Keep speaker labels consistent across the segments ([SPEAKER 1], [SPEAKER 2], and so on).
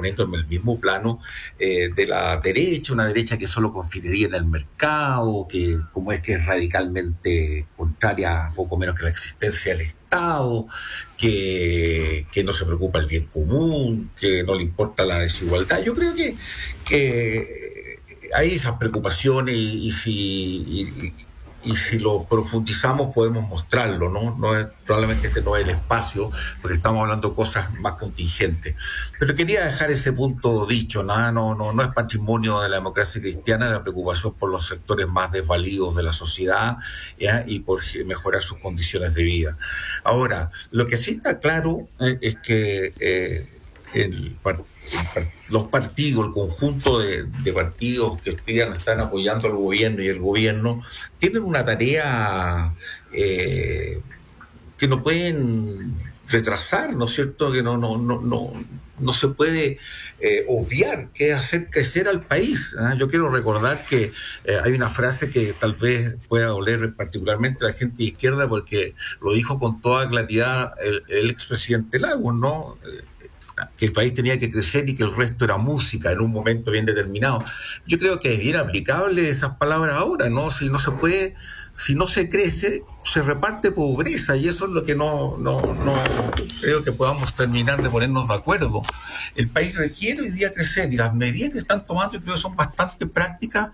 [SPEAKER 1] poniendo en el mismo plano de la derecha, una derecha que solo confiaría en el mercado, que como es que es radicalmente contraria poco menos que la existencia del Estado, que no se preocupa el bien común, que no le importa la desigualdad. Yo creo que hay esas preocupaciones y si lo profundizamos podemos mostrarlo, ¿no? Probablemente este no es el espacio, porque estamos hablando de cosas más contingentes. Pero quería dejar ese punto dicho, no es patrimonio de la democracia cristiana la preocupación por los sectores más desvalidos de la sociedad, ¿ya? Y por mejorar sus condiciones de vida. Ahora, lo que sí está claro es que los partidos, el conjunto de partidos que están apoyando al gobierno y el gobierno, tienen una tarea que no pueden retrasar, ¿no es cierto? Que no se puede obviar, que es hacer crecer al país. Yo quiero recordar que hay una frase que tal vez pueda doler particularmente a la gente de izquierda, porque lo dijo con toda claridad el expresidente Lagos, ¿no? Que el país tenía que crecer y que el resto era música en un momento bien determinado. Yo creo que es bien aplicable esas palabras ahora, ¿no? Si no se puede, si no se crece, se reparte pobreza, y eso es lo que no creo que podamos terminar de ponernos de acuerdo. El país requiere hoy día crecer, y las medidas que están tomando yo creo que son bastante prácticas,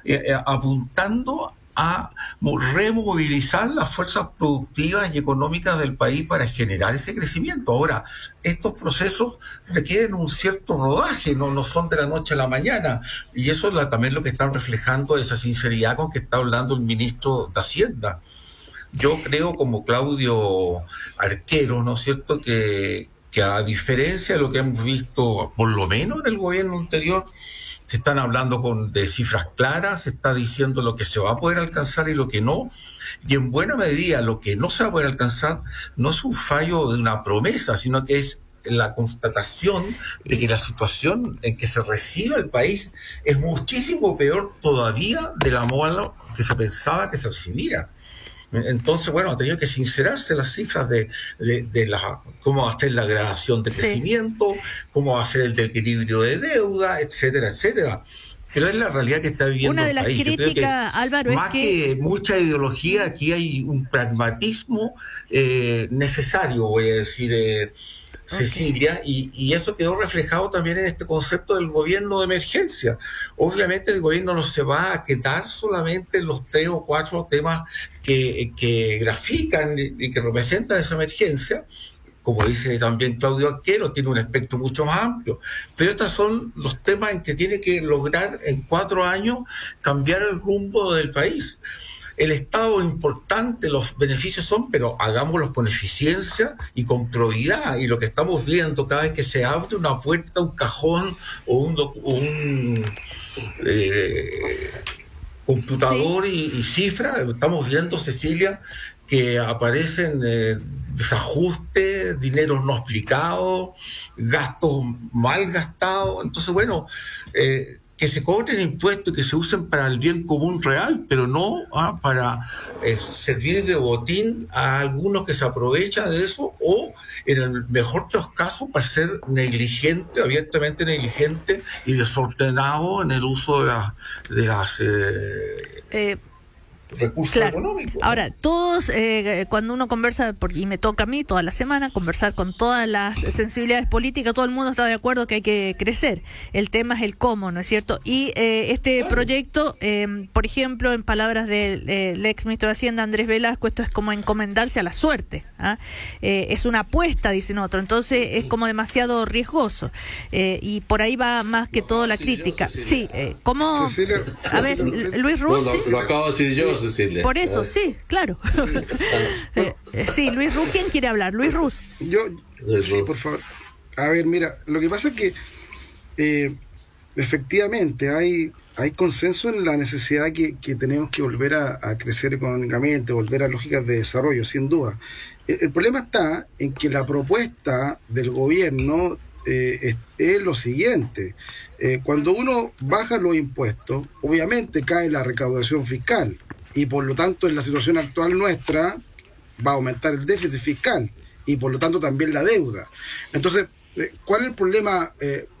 [SPEAKER 1] apuntando a removilizar las fuerzas productivas y económicas del país para generar ese crecimiento. Ahora, estos procesos requieren un cierto rodaje, no son de la noche a la mañana, y eso es también lo que están reflejando esa sinceridad con que está hablando el ministro de Hacienda. Yo creo, como Claudio Arquero, ¿no es cierto?, que a diferencia de lo que hemos visto, por lo menos en el gobierno anterior, se están hablando de cifras claras, se está diciendo lo que se va a poder alcanzar y lo que no, y en buena medida lo que no se va a poder alcanzar no es un fallo de una promesa, sino que es la constatación de que la situación en que se recibe el país es muchísimo peor todavía de la moda que se pensaba que se recibía. Entonces, bueno, ha tenido que sincerarse las cifras de cómo va a ser la gradación de crecimiento, cómo va a ser el equilibrio de deuda, etcétera, etcétera. Pero es la realidad que está viviendo el país.
[SPEAKER 2] Una de las críticas, Álvaro,
[SPEAKER 1] más que mucha ideología, aquí hay un pragmatismo necesario, voy a decir, Cecilia, y eso quedó reflejado también en este concepto del gobierno de emergencia. Obviamente el gobierno no se va a quedar solamente en los 3 o 4 temas que grafican y que representan esa emergencia. Como dice también Claudio Arquero, tiene un espectro mucho más amplio. Pero estos son los temas en que tiene que lograr en 4 años cambiar el rumbo del país. El Estado es importante, los beneficios son, pero hagámoslos con eficiencia y con probidad. Y lo que estamos viendo cada vez que se abre una puerta, un cajón o un computador y cifra, estamos viendo, Cecilia, que aparecen desajustes, dineros no explicados, gastos mal gastados. Entonces, bueno, que se cobren impuestos y que se usen para el bien común real, pero no para servir de botín a algunos que se aprovechan de eso, o en el mejor de los casos para ser negligente, abiertamente negligente y desordenado en el uso de las recursos económicos.
[SPEAKER 2] Ahora, todos, cuando uno conversa, y me toca a mí toda la semana conversar con todas las sensibilidades políticas, todo el mundo está de acuerdo que hay que crecer. El tema es el cómo, ¿no es cierto? Y este proyecto, por ejemplo, en palabras del ex ministro de Hacienda, Andrés Velasco, esto es como encomendarse a la suerte. Es una apuesta, dicen otros, entonces es como demasiado riesgoso. Y por ahí va más que todo la crítica. Sí, ¿cómo?
[SPEAKER 3] Cecilia,
[SPEAKER 2] a ver, Luis Ruz.
[SPEAKER 3] Lo acabo de decir yo, Cecilia.
[SPEAKER 2] Por eso, sí, claro. Sí, Luis Ruz, ¿quién quiere hablar? Luis Ruz.
[SPEAKER 4] Sí, por favor. A ver, mira, lo que pasa es que efectivamente hay consenso en la necesidad que tenemos que volver a crecer económicamente, volver a lógicas de desarrollo, sin duda. El problema está en que la propuesta del gobierno es lo siguiente. Cuando uno baja los impuestos, obviamente cae la recaudación fiscal, y por lo tanto en la situación actual nuestra va a aumentar el déficit fiscal y por lo tanto también la deuda. Entonces, ¿cuál es el problema